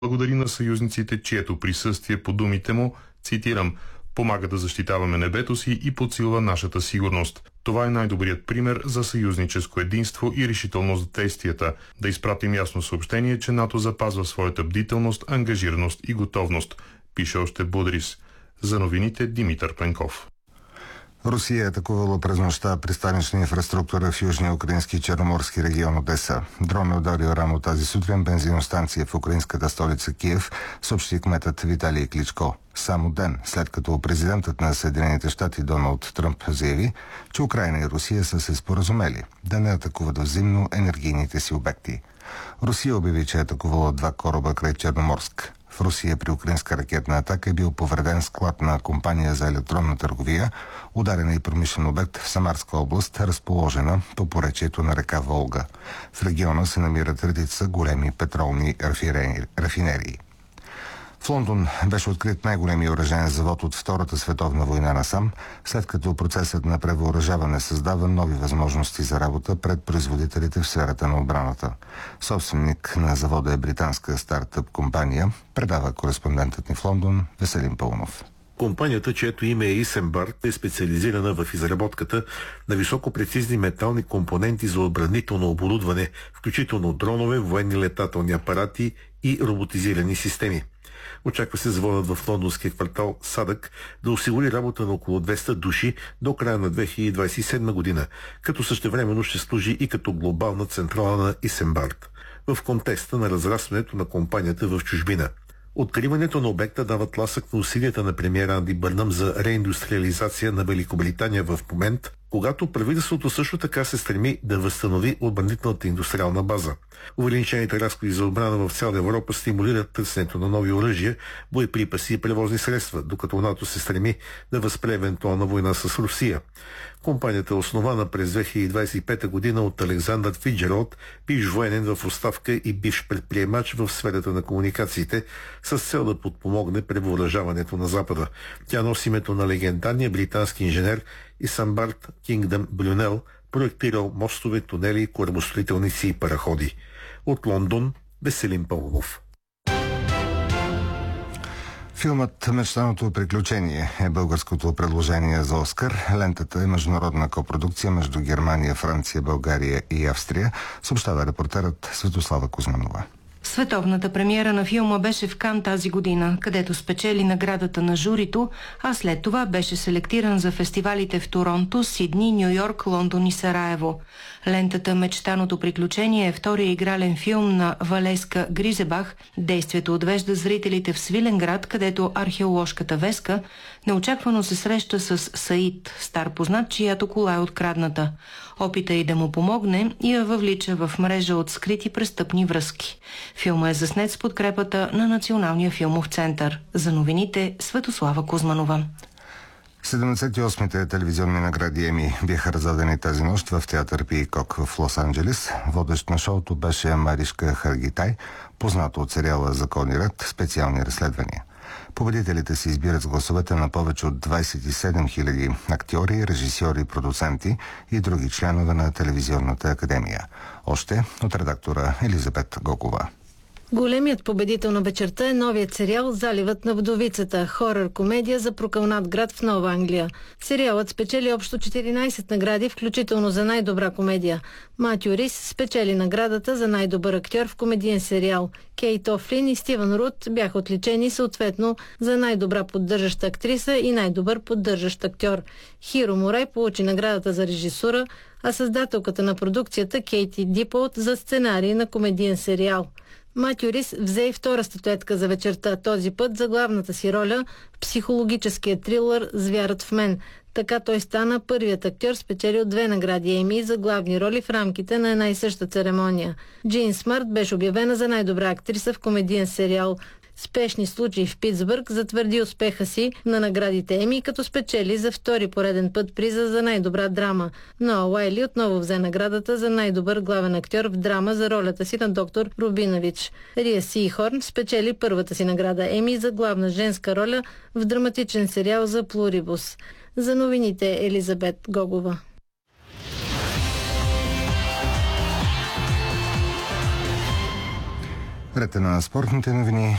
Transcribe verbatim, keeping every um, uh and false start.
Благодари на съюзниците, чието присъствие, по думите му, цитирам, помага да защитаваме небето си и подсилва нашата сигурност. Това е най-добрият пример за съюзническо единство и решителност в действията. Да изпратим ясно съобщение, че НАТО запазва своята бдителност, ангажираност и готовност, пише още Будрис. За новините Димитър Пенков. Русия е атакувала през нощта пристанищна инфраструктура в южния украински черноморски регион Одеса. Дрон е ударил рано тази сутрин бензиностанция в украинската столица Киев, съобщи кметът Виталий Кличко. Само ден след като президентът на Съединените щати Доналд Тръмп заяви, че Украйна и Русия са се споразумели да не атакуват взаимно енергийните си обекти. Русия обяви, че е атакувала два кораба край Черноморск. В Русия при украинска ракетна атака е бил повреден склад на компания за електронна търговия, ударен е и промишлен обект в Самарска област, разположена по поречието на река Волга. В региона се намират редица големи петролни рафинерии. В Лондон беше открит най-големия оръжейен завод от Втората световна война насам, след като процесът на превъоръжаване създава нови възможности за работа пред производителите в сферата на отбраната. Собственик на завода е британска стартъп компания, предава кореспондентът ни в Лондон Веселин Паунов. Компанията, чието име е Исенбард, е специализирана в изработката на високопрецизни метални компоненти за отбранително оборудване, включително дронове, военни летателни апарати и роботизирани системи. Очаква се заводът в лондонския квартал Садък да осигури работа на около двеста души до края на две хиляди двадесет и седма година, като същевременно ще служи и като глобална централа на Исенбард, в контекста на разрастването на компанията в чужбина. Откриването на обекта дава тласък на усилията на премиера Анди Бърнъм за реиндустриализация на Великобритания в момент, когато правителството също така се стреми да възстанови отбранителната индустриална база. Увеличените разходи за отбрана в цяла Европа стимулират търсенето на нови оръжия, боеприпаси и превозни средства, докато НАТО се стреми да възпре евентуална война с Русия. Компанията е основана през две хиляди двадесет и пета година от Александър Фиджералд, бивш военен в оставка и бивш предприемач в сферата на комуникациите, с цел да подпомогне превъоръжаването на Запада. Тя носи името на легендарния британски инженер Исенбард Кингдъм Брюнел, проектирал мостове, тунели, корабостроителници и параходи. От Лондон Веселин Павлов. Филмът «Мечтаното приключение» е българското предложение за Оскар. Лентата е международна копродукция между Германия, Франция, България и Австрия, съобщава репортерът Светослава Кузманова. Световната премиера на филма беше в Кан тази година, където спечели наградата на журито, а след това беше селектиран за фестивалите в Торонто, Сидни, Ню Йорк, Лондон и Сараево. Лентата «Мечтаното приключение» е втория игрален филм на Валеска Гризебах. Действието отвежда зрителите в Свиленград, където археоложката Веска неочаквано се среща с Саид, стар познат, чиято кола е открадната. Опита и да му помогне и я въвлича в мрежа от скрити престъпни връзки. Филма е заснет с подкрепата на Националния филмов център. За новините Светослава Кузманова. седемдесет и осмите телевизионни награди Еми бяха раздадени тази нощ в театър Пийкок в Лос-Анджелес. Водещ на шоуто беше Маришка Харгитай, позната от сериала «Закон и ред. Специални разследвания». Победителите се избират с гласовете на повече от двадесет и седем хиляди актьори, режисьори, продуценти и други членове на Телевизионната академия. Още от редактора Елизабет Гокова. Големият победител на вечерта е новият сериал «Заливът на вдовицата» – хорър-комедия за прокълнат град в Нова Англия. Сериалът спечели общо четиринадесет награди, включително за най-добра комедия. Матю Рис спечели наградата за най-добър актьор в комедиен сериал. Кейт Офлин и Стивън Рут бяха отличени съответно за най-добра поддържаща актриса и най-добър поддържащ актьор. Хиро Мурай получи наградата за режисура, а създателката на продукцията Кейти Дипълт за сценарий на комедиен сериал. Матю Рис взе и втора статуетка за вечерта, този път за главната си роля в психологическия трилър «Звярат в мен». Така той стана първият актьор, спечелил две награди Еми за главни роли в рамките на една и съща церемония. Джин Смърт беше обявена за най-добра актриса в комедиен сериал «Спешни случаи в Питсбърг», затвърди успеха си на наградите Еми, като спечели за втори пореден път приза за най-добра драма. Ноа Уайли отново взе наградата за най-добър главен актьор в драма за ролята си на доктор Рубинович. Рия Сихорн спечели първата си награда Еми за главна женска роля в драматичен сериал за Плурибус. За новините Елизабет Гогова. Ред на спортните новини